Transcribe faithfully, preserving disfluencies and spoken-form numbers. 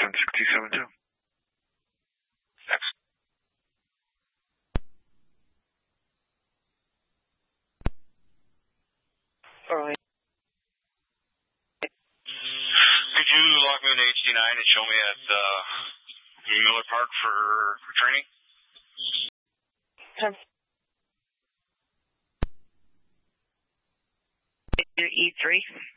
seven six two seven two. Thanks. All right. Could you log me into H D nine and show me at uh, Miller Park for, for training? E three.